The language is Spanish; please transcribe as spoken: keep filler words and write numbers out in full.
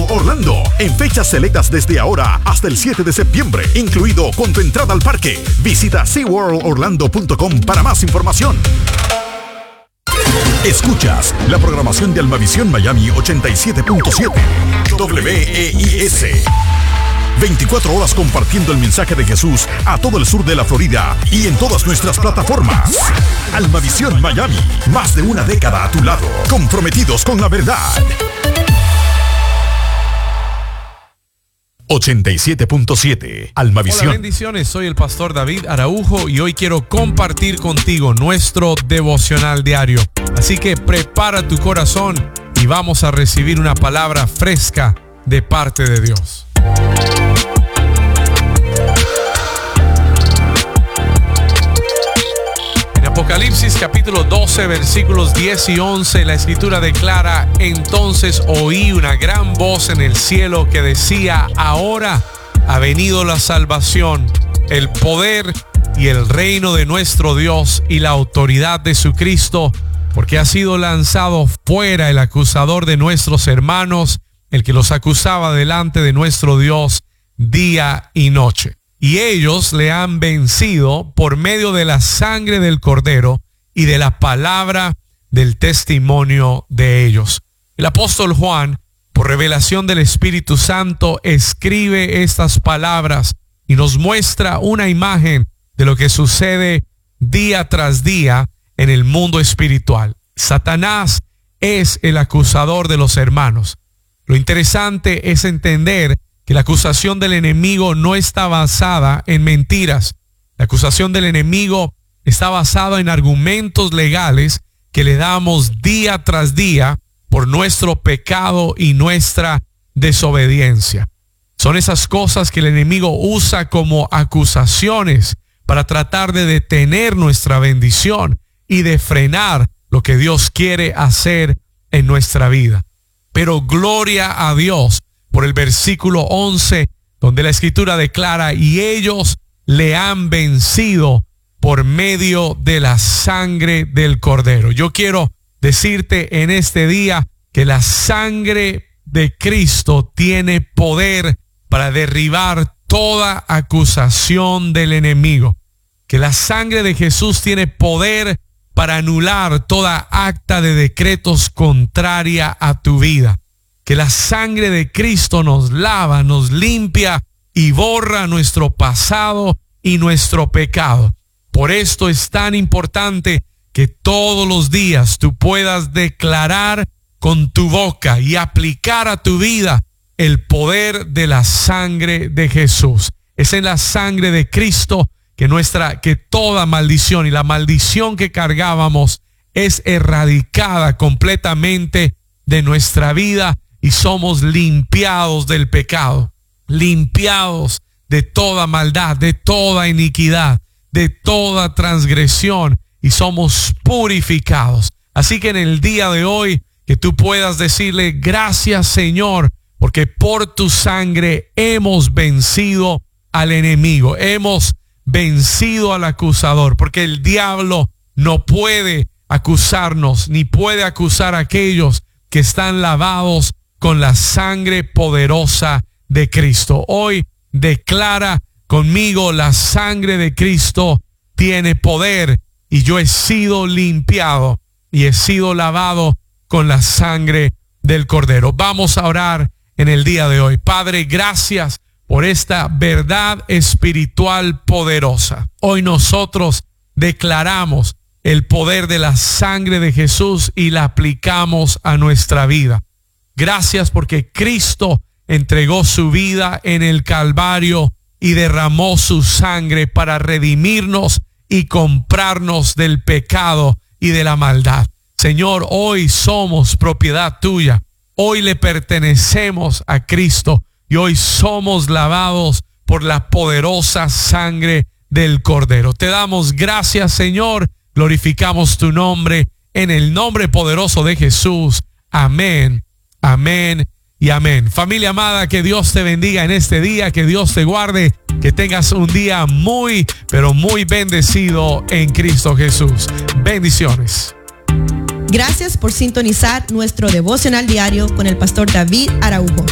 SeaWorld Orlando, en fechas selectas desde ahora hasta el siete de septiembre, incluido con tu entrada al parque. Visita sea world orlando punto com para más información. Escuchas la programación de Almavisión Miami ochenta y siete punto siete W E I S. veinticuatro horas compartiendo el mensaje de Jesús a todo el sur de la Florida y en todas nuestras plataformas. Almavisión Miami, más de una década a tu lado, comprometidos con la verdad. ochenta y siete punto siete Almavisión. Hola, bendiciones, soy el pastor David Araujo y hoy quiero compartir contigo nuestro devocional diario. Así que prepara tu corazón y vamos a recibir una palabra fresca de parte de Dios. En Apocalipsis capítulo doce versículos diez y once, la escritura declara: entonces oí una gran voz en el cielo que decía: ahora ha venido la salvación, el poder y el reino de nuestro Dios y la autoridad de su Cristo, porque ha sido lanzado fuera el acusador de nuestros hermanos, el que los acusaba delante de nuestro Dios día y noche. Y ellos le han vencido por medio de la sangre del Cordero y de la palabra del testimonio de ellos. El apóstol Juan, por revelación del Espíritu Santo, escribe estas palabras y nos muestra una imagen de lo que sucede día tras día en el mundo espiritual. Satanás es el acusador de los hermanos. Lo interesante es entender que la acusación del enemigo no está basada en mentiras. La acusación del enemigo está basada en argumentos legales que le damos día tras día por nuestro pecado y nuestra desobediencia. Son esas cosas que el enemigo usa como acusaciones para tratar de detener nuestra bendición y de frenar lo que Dios quiere hacer en nuestra vida. Pero gloria a Dios por el versículo once, donde la escritura declara: y ellos le han vencido por medio de la sangre del Cordero. Yo quiero decirte en este día que la sangre de Cristo tiene poder para derribar toda acusación del enemigo. Que la sangre de Jesús tiene poder para anular toda acta de decretos contraria a tu vida. Que la sangre de Cristo nos lava, nos limpia y borra nuestro pasado y nuestro pecado. Por esto es tan importante que todos los días tú puedas declarar con tu boca y aplicar a tu vida el poder de la sangre de Jesús. Es en la sangre de Cristo que nuestra, que toda maldición y la maldición que cargábamos es erradicada completamente de nuestra vida y somos limpiados del pecado, limpiados de toda maldad, de toda iniquidad, de toda transgresión y somos purificados. Así que en el día de hoy que tú puedas decirle: gracias, Señor, porque por tu sangre hemos vencido al enemigo, hemos vencido al acusador, porque el diablo no puede acusarnos, ni puede acusar a aquellos que están lavados con la sangre poderosa de Cristo. Hoy declara conmigo: la sangre de Cristo tiene poder y yo he sido limpiado y he sido lavado con la sangre del Cordero. Vamos a orar en el día de hoy. Padre, gracias por esta verdad espiritual poderosa. Hoy nosotros declaramos el poder de la sangre de Jesús y la aplicamos a nuestra vida. Gracias porque Cristo entregó su vida en el Calvario y derramó su sangre para redimirnos y comprarnos del pecado y de la maldad. Señor, hoy somos propiedad tuya. Hoy le pertenecemos a Cristo y hoy somos lavados por la poderosa sangre del Cordero. Te damos gracias, Señor. Glorificamos tu nombre en el nombre poderoso de Jesús. Amén, amén y amén. Familia amada, que Dios te bendiga en este día, que Dios te guarde, que tengas un día muy, pero muy bendecido en Cristo Jesús. Bendiciones. Gracias por sintonizar nuestro devocional diario con el pastor David Araujo.